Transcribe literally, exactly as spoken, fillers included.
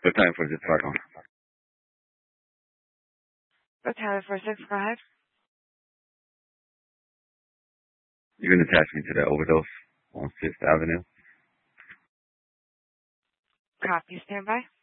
What time for the start on? What time for six? Go ahead. You can attach me to the overdose on Fifth Avenue. Copy. Stand by.